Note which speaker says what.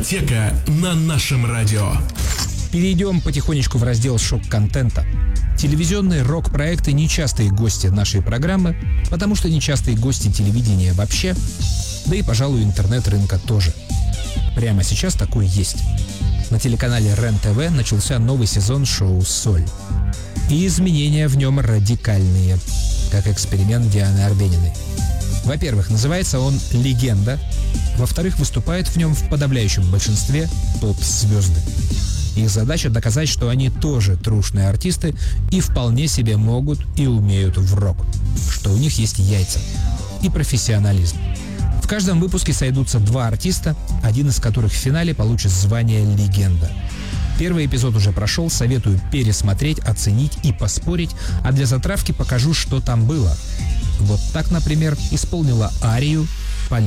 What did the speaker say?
Speaker 1: Дискотека на нашем радио.
Speaker 2: Перейдем потихонечку в раздел шок-контента. Телевизионные рок-проекты – нечастые гости нашей программы, потому что нечастые гости телевидения вообще, да и, пожалуй, интернет-рынка тоже. Прямо сейчас такое есть. На телеканале РЕН-ТВ начался новый сезон шоу «Соль». И изменения в нем радикальные, как эксперимент Дианы Арбениной. Во-первых, называется он «Легенда». Во-вторых, выступают в нем в подавляющем большинстве топ-звезды. Их задача доказать, что они тоже трушные артисты и вполне себе могут и умеют в рок, что у них есть яйца и профессионализм. В каждом выпуске сойдутся два артиста, один из которых в финале получит звание «Легенда». Первый эпизод уже прошел, советую пересмотреть, оценить и поспорить, а для затравки покажу, что там было. Вот так, например, исполнила арию